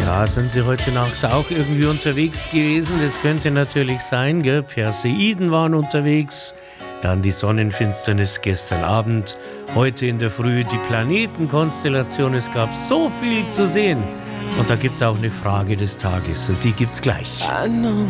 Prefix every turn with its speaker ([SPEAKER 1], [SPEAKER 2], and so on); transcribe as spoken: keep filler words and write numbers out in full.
[SPEAKER 1] Ja, sind Sie heute Nacht auch irgendwie unterwegs gewesen? Das könnte natürlich sein, gell? Perseiden waren unterwegs, dann die Sonnenfinsternis gestern Abend, heute in der Früh die Planetenkonstellation. Es gab so viel zu sehen. Und da gibt es auch eine Frage des Tages und die gibt's gleich.
[SPEAKER 2] I know